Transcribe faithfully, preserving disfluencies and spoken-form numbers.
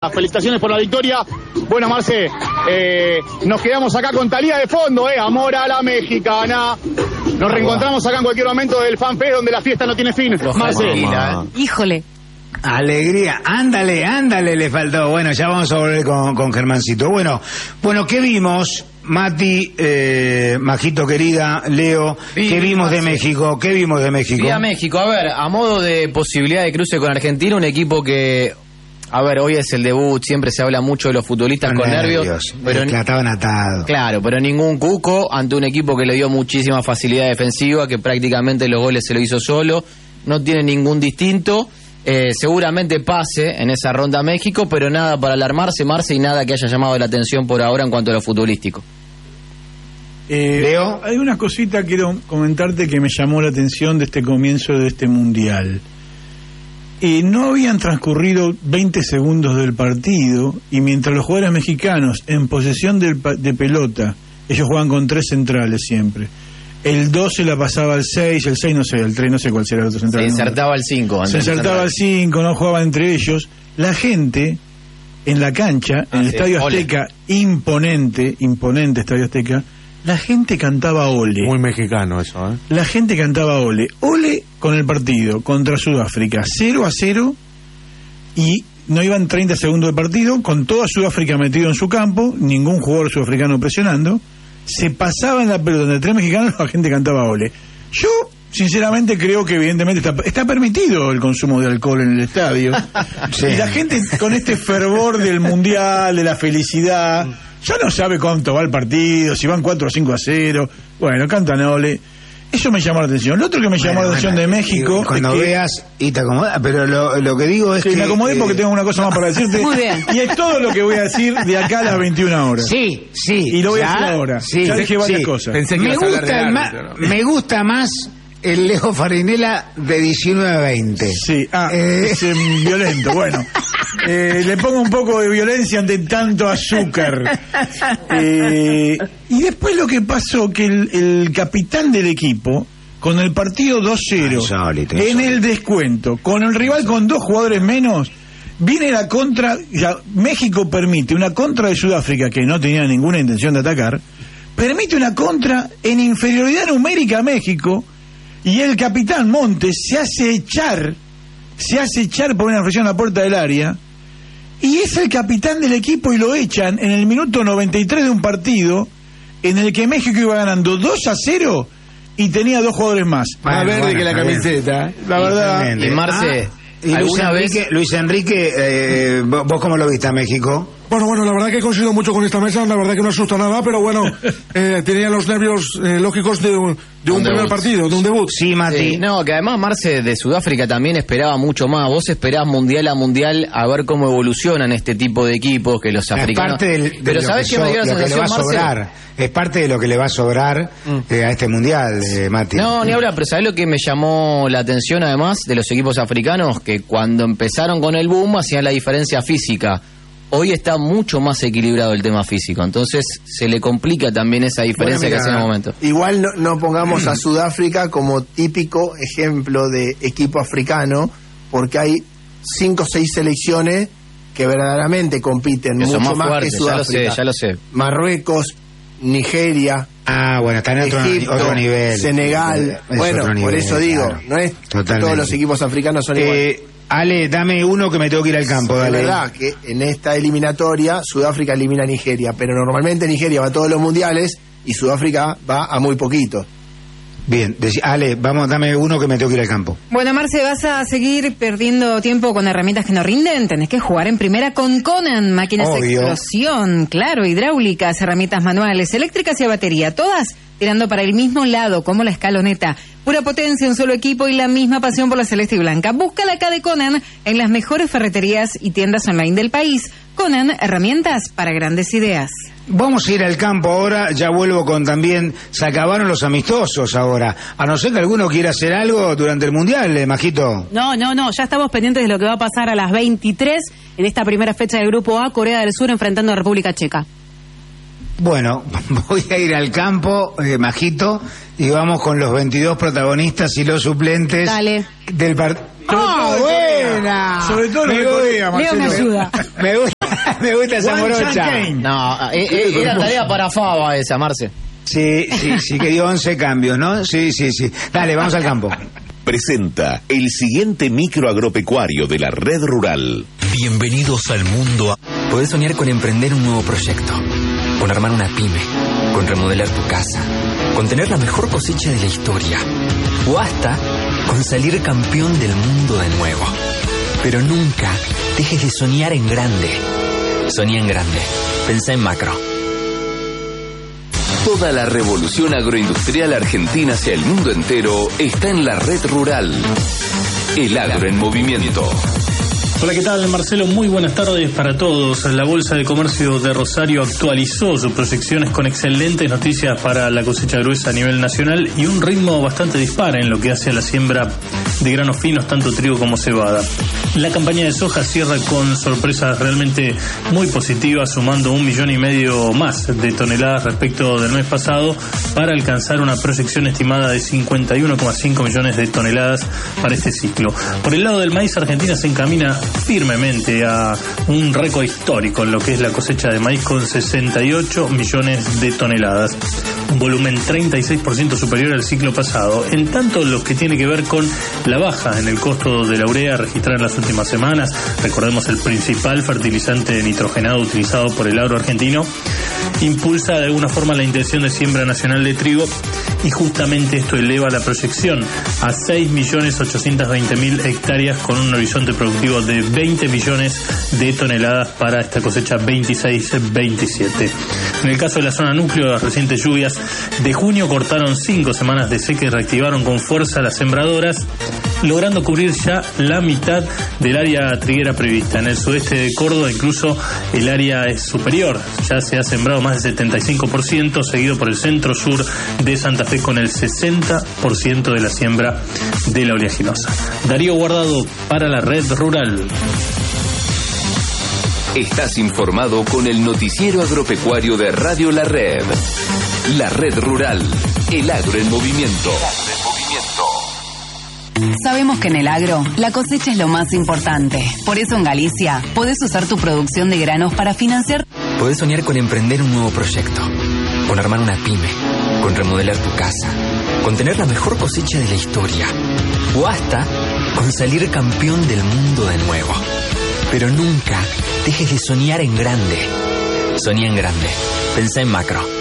Felicitaciones por la victoria. Bueno, Marce, eh, nos quedamos acá con Talía de fondo, eh, amor a la mexicana. Nos reencontramos acá en cualquier momento del FanFest donde la fiesta no tiene fin. Marce. Híjole. Alegría, ándale, ándale, le faltó. Bueno, ya vamos a volver con, con Germancito. Bueno, bueno, ¿qué vimos, Mati, eh, Majito querida, Leo? Sí, ¿Qué vimos de sí. México? ¿Qué vimos de México? Sí, a México. A ver, a modo de posibilidad de cruce con Argentina, un equipo que... A ver, hoy es el debut, siempre se habla mucho de los futbolistas con, con nervios, nervios, pero que estaban atados. Claro, pero ningún cuco ante un equipo que le dio muchísima facilidad defensiva, que prácticamente los goles se lo hizo solo, no tiene ningún distinto, eh, seguramente pase en esa ronda a México, pero nada para alarmarse, Marce, y nada que haya llamado la atención por ahora en cuanto a lo futbolístico. Eh, Leo, hay una cosita que quiero comentarte que me llamó la atención de este comienzo de este mundial. Eh, no habían transcurrido veinte segundos del partido y mientras los jugadores mexicanos en posesión del, de pelota, ellos juegan con tres centrales siempre, el dos se la pasaba al seis, el seis no sé, el tres no sé cuál será el otro central. Se insertaba al cinco. Se insertaba al cinco, no jugaba entre ellos. La gente en la cancha, en el sí, Estadio ole. Azteca, imponente, imponente Estadio Azteca, la gente cantaba ole. Muy mexicano eso, ¿eh? La gente cantaba ole. Ole con el partido contra Sudáfrica, cero a cero, y no iban treinta segundos de partido, con toda Sudáfrica metido en su campo, ningún jugador sudafricano presionando, se pasaban la pelota entre tres mexicanos, la gente cantaba ole. Yo, sinceramente, creo que evidentemente está, está permitido el consumo de alcohol en el estadio. Sí. Y la gente con este fervor del mundial, de la felicidad... Ya no sabe cuánto va el partido, si van cuatro o cinco a cero. Bueno, cantan ole. Eso me llamó la atención. Lo otro que me llamó bueno, la atención bueno, de México... Cuando es que, veas y te acomodas, pero lo, lo que digo es sí, que... me acomodé eh, porque tengo una cosa más para decirte. Muy bien. Y es todo lo que voy a decir de acá a las veintiuna horas. Sí, sí. Y lo voy ya, a decir ahora. Sí, ya dije varias sí. cosas. Pensé que me, ibas a hablar gusta de el árbitro, ma- ¿no? me gusta más el Leo Farinella de diecinueve a veinte. Sí, ah, eh... es eh, violento, bueno. Eh, le pongo un poco de violencia ante tanto azúcar. Eh, y después lo que pasó, que el, el capitán del equipo, con el partido dos cero, insólito, en insólito. el descuento, con el rival con dos jugadores menos, viene la contra, ya, México permite una contra de Sudáfrica, que no tenía ninguna intención de atacar, permite una contra en inferioridad numérica a México, y el capitán Montes se hace echar, se hace echar por una infracción a la puerta del área, y es el capitán del equipo y lo echan en el minuto noventa y tres de un partido en el que México iba ganando dos a cero y tenía dos jugadores más. Bueno, Más verde bueno, que la camiseta. La verdad. Tremendo. Y Marce, Ah, y Luis ¿alguna Enrique, vez? Luis Enrique eh, ¿vos, vos cómo lo viste a México? Bueno, bueno, la verdad que coincido mucho con esta mesa, la verdad que no asusta nada, pero bueno, eh, tenía los nervios eh, lógicos de un, de un, un primer partido, de un debut. Sí, Mati. Sí, no, que además Marce de Sudáfrica también esperaba mucho más. Vos esperás mundial a mundial a ver cómo evolucionan este tipo de equipos, que los africanos... Es parte del, de pero lo ¿sabés que qué me so- dio la lo que le va a sensación, Marce? sobrar. Es parte de lo que le va a sobrar Mm. eh, a este mundial, eh, Mati. No, ni hablar, pero ¿sabés lo que me llamó la atención además de los equipos africanos? Que cuando empezaron con el boom hacían la diferencia física. Hoy está mucho más equilibrado el tema físico, entonces se le complica también esa diferencia Bueno, que hace en el momento. Igual no, no pongamos a Sudáfrica como típico ejemplo de equipo africano, porque hay cinco o seis selecciones que verdaderamente compiten Que son mucho más más fuertes, que ya lo sé, Sudáfrica. ya lo sé. Marruecos, Nigeria, Ah, bueno, está en otro, Egipto, otro nivel. Senegal. Es Bueno, otro por nivel, eso digo, claro. no es Totalmente. que todos los equipos africanos son iguales. Eh, Ale, dame uno que me tengo que ir al campo, Es dale. verdad que en esta eliminatoria Sudáfrica elimina a Nigeria, pero normalmente Nigeria va a todos los mundiales y Sudáfrica va a muy poquito. Bien, deci- Ale, vamos, dame uno que me tengo que ir al campo. Bueno, Marce, ¿vas a seguir perdiendo tiempo con herramientas que no rinden? Tenés que jugar en primera con Conan, máquinas de Obvio. explosión, claro, hidráulicas, herramientas manuales, eléctricas y a batería, todas tirando para el mismo lado, como la escaloneta. Pura potencia, un solo equipo y la misma pasión por la celeste y blanca. Búscala acá de Conan en las mejores ferreterías y tiendas online del país. Conan, herramientas para grandes ideas. Vamos a ir al campo ahora, ya vuelvo con también, se acabaron los amistosos ahora, a no ser que alguno quiera hacer algo durante el Mundial, eh, Majito. No, no, no, ya estamos pendientes de lo que va a pasar a las veintitrés en esta primera fecha del Grupo A, Corea del Sur enfrentando a República Checa. Bueno, voy a ir al campo, eh, Majito, y vamos con los veintidós protagonistas y los suplentes Dale. del partido. ¡Ah, buena! Sobre todo lo Me de voy- Corea, Leo me Marcelo. ayuda. Me voy Me gusta esa morocha. No, eh, eh, era tarea para Fava esa, Marce. Sí, sí, sí, que dio once cambios, ¿no? Sí, sí, sí. Dale, vamos al campo. Presenta el siguiente micro agropecuario de la Red Rural. Bienvenidos al mundo. A... Podés soñar con emprender un nuevo proyecto, con armar una pyme, con remodelar tu casa, con tener la mejor cosecha de la historia, o hasta con salir campeón del mundo de nuevo. Pero nunca dejes de soñar en grande. Soñá en grande. Pensá en macro. Toda la revolución agroindustrial argentina hacia el mundo entero está en la Red Rural. El agro en movimiento. Hola, ¿qué tal, Marcelo? Muy buenas tardes para todos. La Bolsa de Comercio de Rosario actualizó sus proyecciones con excelentes noticias para la cosecha gruesa a nivel nacional y un ritmo bastante dispar en lo que hace a la siembra de granos finos, tanto trigo como cebada. La campaña de soja cierra con sorpresas realmente muy positivas, sumando un millón y medio más de toneladas respecto del mes pasado, para alcanzar una proyección estimada de cincuenta y uno coma cinco millones de toneladas para este ciclo. Por el lado del maíz, Argentina se encamina firmemente a un récord histórico en lo que es la cosecha de maíz, con sesenta y ocho millones de toneladas, un volumen treinta y seis por ciento superior al ciclo pasado. En tanto, lo que tiene que ver con la baja en el costo de la urea registrada en las últimas semanas, recordemos el principal fertilizante nitrogenado utilizado por el agro argentino, impulsa de alguna forma la intención de siembra nacional de trigo, y justamente esto eleva la proyección a seis millones ochocientos veinte mil hectáreas, con un horizonte productivo de veinte millones de toneladas para esta cosecha veintiséis veintisiete. En el caso de la zona núcleo, las recientes lluvias de junio cortaron cinco semanas de seca y reactivaron con fuerza las sembradoras, logrando cubrir ya la mitad del área triguera prevista. En el sudeste de Córdoba incluso el área es superior, ya se ha sembrado más del setenta y cinco por ciento, seguido por el centro sur de Santa Fe con el sesenta por ciento de la siembra de la oleaginosa. Darío Guardado para la Red Rural. Estás informado con el noticiero agropecuario de Radio La Red. La Red Rural, el agro en movimiento. Sabemos que en el agro la cosecha es lo más importante. Por eso en Galicia podés usar tu producción de granos para financiar. Podés soñar con emprender un nuevo proyecto, con armar una pyme, con remodelar tu casa, con tener la mejor cosecha de la historia, o hasta con salir campeón del mundo de nuevo. Pero nunca dejes de soñar en grande. Soñá en grande. Pensá en macro.